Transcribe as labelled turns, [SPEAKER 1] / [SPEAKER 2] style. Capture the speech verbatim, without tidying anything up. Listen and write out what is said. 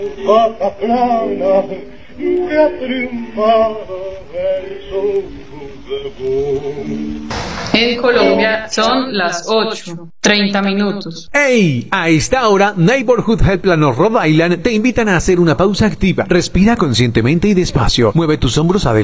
[SPEAKER 1] Bata plana que ha triunfado en su debut.
[SPEAKER 2] En Colombia son las ocho, treinta minutos.
[SPEAKER 3] ¡Ey! A esta hora, Neighborhood Health Plan of Rhode Island te invitan a hacer una pausa activa. Respira conscientemente y despacio. Mueve tus hombros adelante.